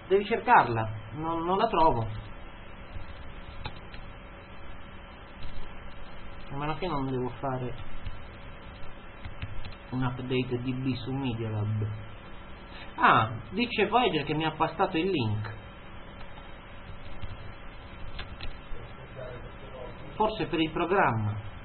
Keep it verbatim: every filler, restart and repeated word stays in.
Devi cercarla, non, non la trovo. A meno che non devo fare un update D B su Media Lab. Ah, dice Voyager che mi ha passato il link. Forse per il programma.